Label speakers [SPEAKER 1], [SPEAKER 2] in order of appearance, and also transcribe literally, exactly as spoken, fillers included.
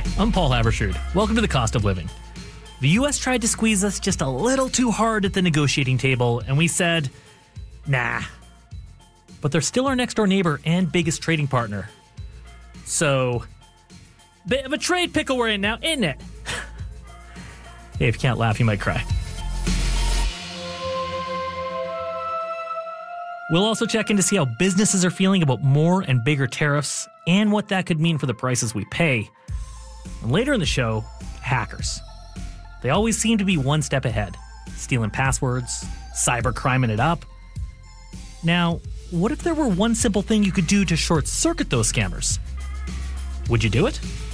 [SPEAKER 1] I'm Paul Haberstrood. Welcome to The Cost of Living. The U S tried to squeeze us just a little too hard at the negotiating table, and we said, nah. But they're still our next-door neighbor and biggest trading partner. So, bit of a trade pickle we're in now, isn't it? Hey, if you can't laugh, you might cry. We'll also check in to see how businesses are feeling about more and bigger tariffs and what that could mean for the prices we pay. And later in the show, hackers. They always seem to be one step ahead, stealing passwords, cyber-criming it up. Now, what if there were one simple thing you could do to short-circuit those scammers? Would you do it?